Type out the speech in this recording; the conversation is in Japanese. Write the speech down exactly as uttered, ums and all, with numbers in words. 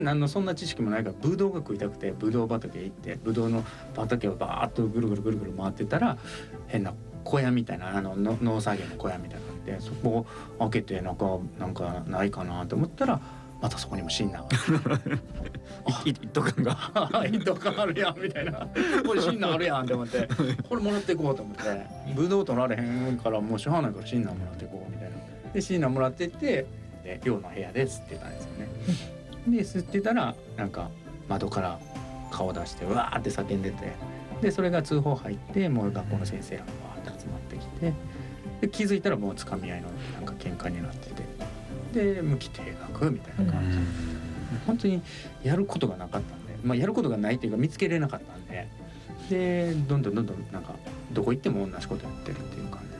何のそんな知識もないからブドウが食いたくてブドウ畑行ってブドウの畑をバーッとぐるぐるぐるぐる回ってたら変な小屋みたいなあのの農作業の小屋みたいなのがあって、そこを開けてなんかなんかないかなと思ったらまたそこにもシンナーが一斗缶が一斗缶あるやんみたいなこれシンナーあるやんって思ってこれもらっていこうと思ってブドウ取られへんからもうしゃあないからシンナーもらっていこうみたいなでシンナーもらってってで寮の部屋で吸ってたんですよね。で吸ってたらなんか窓から顔出してうわーって叫んでて、でそれが通報入ってもう学校の先生らがわーって集まってきて、で気づいたらもうつかみ合いのなんか喧嘩になってて、で無期停学みたいな感じで本当にやることがなかったんで、まあ、やることがないっていうか見つけれなかったんで、でどんどんどんどんなんかどこ行っても同じことやってるっていう感じで